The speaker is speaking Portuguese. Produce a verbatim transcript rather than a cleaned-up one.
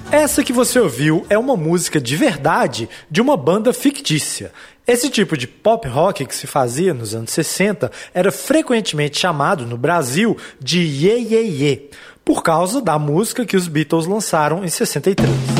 Essa que você ouviu é uma música de verdade de uma banda fictícia. Esse tipo de pop rock que se fazia nos anos sessenta era frequentemente chamado no Brasil de Iê Iê Iê, por causa da música que os Beatles lançaram em sessenta e três.